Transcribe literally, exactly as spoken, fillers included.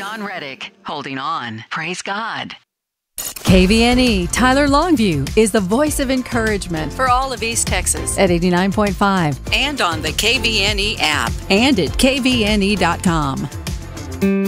John Reddick, holding on. Praise God. K V N E Tyler Longview is the voice of encouragement for all of East Texas at eighty-nine point five and on the K V N E app and at K V N E dot com.